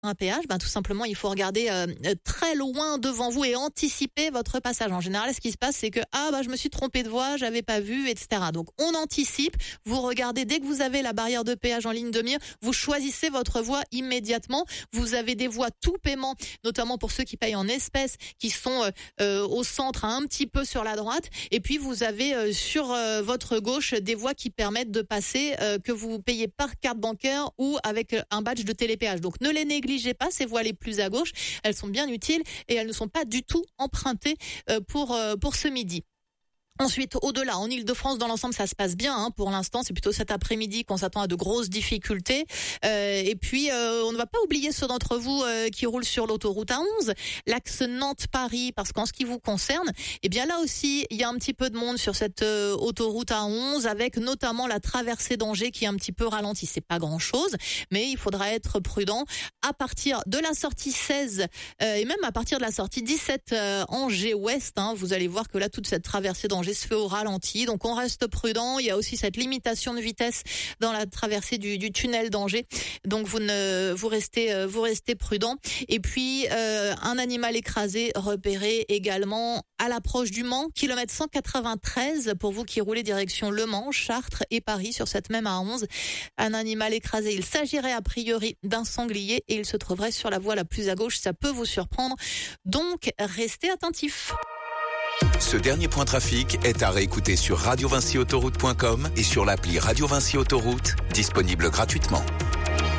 un péage, tout simplement, il faut regarder très loin devant vous et anticiper votre passage. En général, ce qui se passe, c'est que je me suis trompé de voie, j'avais pas vu, etc. Donc, on anticipe. Vous regardez dès que vous avez la barrière de péage en ligne de mire, vous choisissez votre voie immédiatement. Vous avez des voies tout paiement, notamment pour ceux qui payent en espèces, qui sont au centre, un petit peu sur la droite. Et puis, vous avez sur votre gauche des voies qui permettent de passer, que vous payez par carte bancaire ou avec un badge de télépéage. Donc, ne les négligez pas, ces voies les plus à gauche, elles sont bien utiles et elles ne sont pas du tout empruntées pour ce midi. Ensuite, au-delà, en Île-de-France, dans l'ensemble, ça se passe bien. Pour l'instant, c'est plutôt cet après-midi qu'on s'attend à de grosses difficultés. Et puis, on ne va pas oublier ceux d'entre vous qui roulent sur l'autoroute A11, l'axe Nantes-Paris, parce qu'en ce qui vous concerne, là aussi, il y a un petit peu de monde sur cette autoroute A11, avec notamment la traversée d'Angers qui est un petit peu ralentie. C'est pas grand-chose, mais il faudra être prudent à partir de la sortie 16 et même à partir de la sortie 17 Angers-Ouest. Vous allez voir que là, toute cette traversée d'Angers se fait au ralenti, donc on reste prudent. Il y a aussi cette limitation de vitesse dans la traversée du tunnel d'Angers, donc vous restez prudent. Et puis un animal écrasé repéré également à l'approche du Mans, kilomètre 193 pour vous qui roulez direction Le Mans, Chartres et Paris sur cette même A11. Un animal écrasé, il s'agirait a priori d'un sanglier et il se trouverait sur la voie la plus à gauche. Ça peut vous surprendre, donc restez attentifs. Ce dernier point trafic est à réécouter sur radiovincyautoroute.com et sur l'appli Radio Vinci Autoroute, disponible gratuitement.